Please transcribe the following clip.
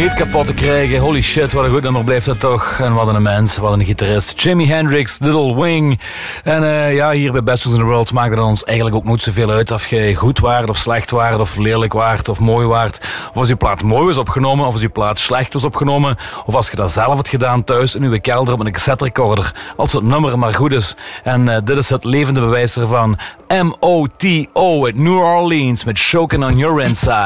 niet kapot te krijgen. Holy shit, wat een goed nummer blijft dat toch. En wat een mens, wat een gitarist. Jimi Hendrix, Little Wing. En hier bij Best Songs in the World maakt het ons eigenlijk ook niet zoveel uit of je goed waard of slecht waard of lelijk waard of mooi waard. Of als je plaat mooi was opgenomen of als je plaat slecht was opgenomen. Of als je dat zelf had gedaan thuis in uw kelder op een cassette recorder. Als het nummer maar goed is. En dit is het levende bewijs ervan. M.O.T.O. uit New Orleans met Choking on Your Inside.